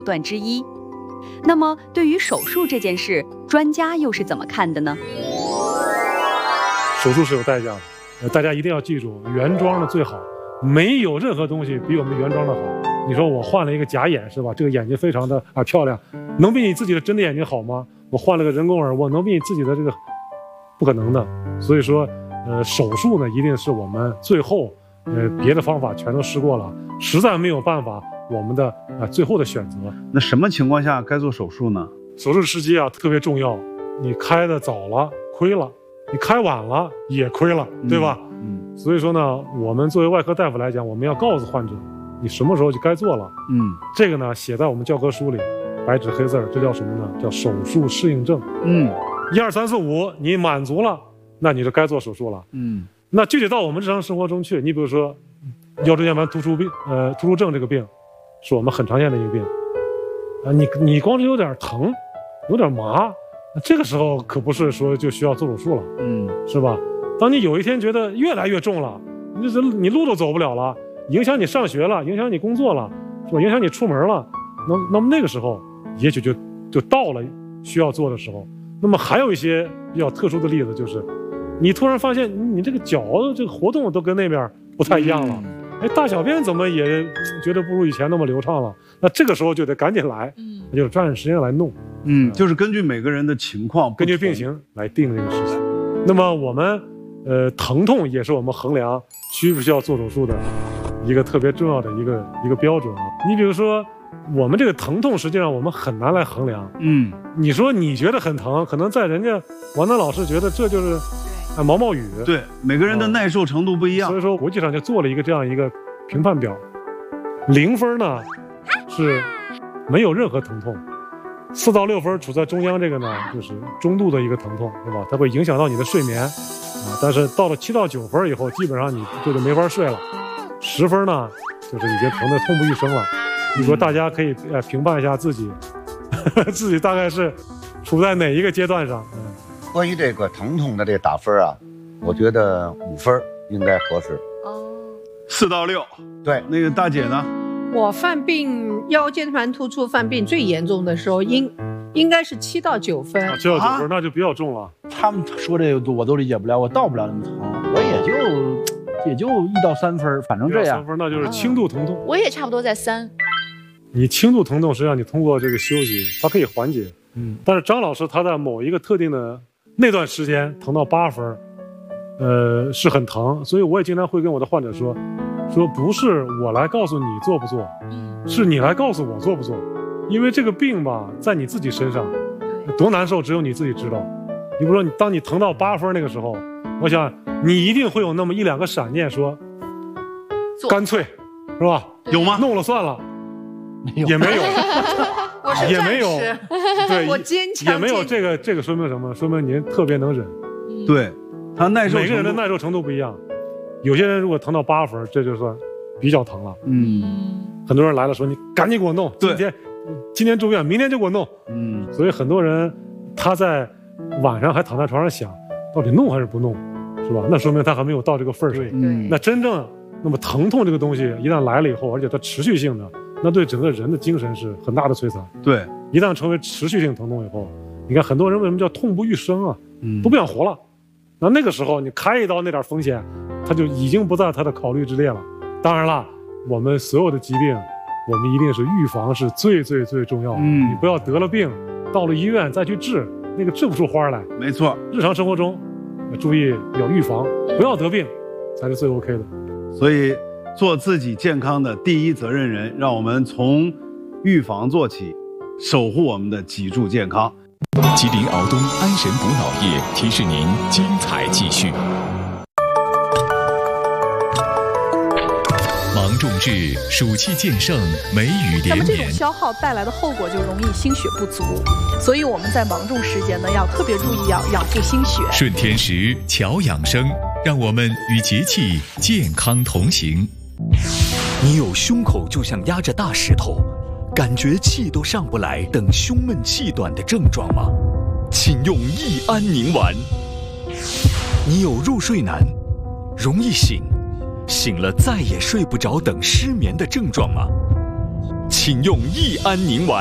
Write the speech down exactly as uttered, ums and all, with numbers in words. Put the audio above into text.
段之一。那么对于手术这件事，专家又是怎么看的呢？ 手术是有代价的，大家一定要记住，原装的最好，没有任何东西比我们原装的好。你说我换了一个假眼是吧？这个眼睛非常的啊漂亮，能比你自己的真的眼睛好吗？我换了个人工耳，我能比你自己的这个不可能的。所以说，呃，手术呢一定是我们最后，呃，别的方法全都试过了，实在没有办法，我们的啊、呃、最后的选择。 那什么情况下该做手术呢？ 手术时机啊特别重要，你开的早了亏了。你开晚了也亏了，对吧？ 嗯， 嗯，所以说呢，我们作为外科大夫来讲，我们要告诉患者，你什么时候就该做了。 嗯， 这个呢写在我们教科书里，白纸黑字儿，这叫什么呢？叫手术适应症。 嗯， 一二三四五，你满足了，那你就该做手术了。 嗯， 那具体到我们日常生活中去，你比如说腰椎间盘突出病，呃，突出症这个病，是我们很常见的一个病。啊，你你光是有点疼，有点麻。这个时候可不是说就需要做手术了， 嗯， 是吧？当你有一天觉得越来越重了，你这你路都走不了了，影响你上学了，影响你工作了，是吧？影响你出门了，那那么那个时候也许就就到了需要做的时候。那么还有一些比较特殊的例子，就是你突然发现你这个脚这个活动都跟那边不太一样了，哎，大小便怎么也觉得不如以前那么流畅了？那这个时候就得赶紧来，嗯，就是抓紧时间来弄。 嗯，就是根据每个人的情况， 根据病情来定这个事情。那么我们，呃，疼痛也是我们衡量需不需要做手术的一个特别重要的一个一个标准啊。你比如说，我们这个疼痛实际上我们很难来衡量。 嗯， 你说你觉得很疼，可能在人家王丹老师觉得这就是啊毛毛雨。 对，每个人的耐受程度不一样。 所以说国际上就做了一个这样一个评判表，零分呢是没有任何疼痛。四到六分处在中央，这个呢就是中度的一个疼痛，是吧？它会影响到你的睡眠，啊，但是到了七到九分以后，基本上你这就没法睡了。十分呢，就是已经疼得痛不欲生了。你说大家可以呃评判一下自己，呵呵自己大概是处在哪一个阶段上？嗯， 关于这个疼痛的这打分啊，我觉得五分应该合适。 哦， 四到六， 对， 那个大姐呢？ 我犯病腰间盘突出犯病最严重的时候，应应该是七到九分。 啊，七到九分、啊、那就比较重了。 他们说这个我都理解不了，我到不了那么疼，我也就也就一到三分，反正这样。 三分那就是轻度疼痛、 嗯。我也差不多在三。 你轻度疼痛，实际上你通过这个休息，它可以缓解。嗯。但是张老师他在某一个特定的那段时间疼到八分，呃，是很疼，所以我也经常会跟我的患者说。说不是我来告诉你做不做，是你来告诉我做不做，因为这个病吧，在你自己身上，多难受只有你自己知道。你比如说，你当你疼到八分那个时候，我想你一定会有那么一两个闪念说，干脆，是吧？ 有吗？ 弄了算了， 没有也没有， 我是也没有，对， 我坚强， 也没有。这个这个说明什么？说明您特别能忍。 对，他耐受， 每个人的耐受程度不一样。有些人如果疼到八分，这就算比较疼了。嗯，很多人来了说你赶紧给我弄，今天今天住院，明天就给我弄。嗯，所以很多人他在晚上还躺在床上想，到底弄还是不弄，是吧？那说明他还没有到这个份儿上。嗯，那真正那么疼痛这个东西一旦来了以后，而且它持续性的，那对整个人的精神是很大的摧残。 对， 一旦成为持续性疼痛以后，你看很多人为什么叫痛不欲生啊？嗯，都不想活了。那那个时候你开一刀那点风险，他就已经不在他的考虑之列了。当然了，我们所有的疾病，我们一定是预防是最最最重要的。嗯，你不要得了病，到了医院再去治，那个治不出花来。 没错， 日常生活中注意要预防，不要得病，才是最 OK 的。 所以做自己健康的第一责任人，让我们从预防做起，守护我们的脊柱健康。 吉林敖东安神补脑液提示您精彩继续。芒种日，暑气渐盛，梅雨连绵。 那么这种消耗带来的后果就容易心血不足，所以我们在芒种时节呢，要特别注意要养护心血。 顺天时，巧养生，让我们与节气健康同行。 你有胸口就像压着大石头，感觉气都上不来等胸闷气短的症状吗？请用益安宁丸。你有入睡难，容易醒，醒了再也睡不着等失眠的症状吗？ 请用益安宁丸。